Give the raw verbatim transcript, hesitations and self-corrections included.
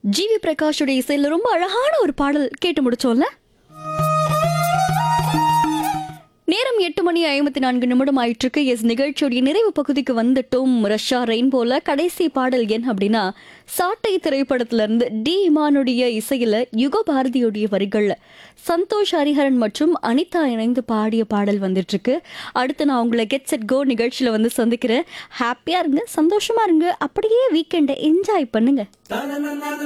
GV பிரகாஷுடைய இசையில ரொம்ப அழகான ஒரு பாடல் கேட்டு முடிச்சோம்ல. நேரம் எட்டு மணி ஐம்பத்தி நான்கு நிமிடம் ஆயிட்டு இருக்கு. எஸ், நிகழ்ச்சியுடைய நிறைவு பகுதிக்கு வந்துட்டோம். ரஷ்யா ரெயின்போல கடைசி பாடல் என் அப்படின்னா சாட்டை திரைப்படத்துல இருந்து டி இமானுடைய இசையில யுக பாரதியுடைய வரிகள்ல சந்தோஷ் ஹரிஹரன் மற்றும் அனிதா இணைந்து பாடிய பாடல் வந்துட்டு இருக்கு. அடுத்து நான் உங்களை கெட் செட் கோ நிகழ்ச்சியில வந்து சந்திக்கிறேன். ஹாப்பியா இருங்க, சந்தோஷமா இருங்க, அப்படியே வீக்கெண்டை என்ஜாய் பண்ணுங்க.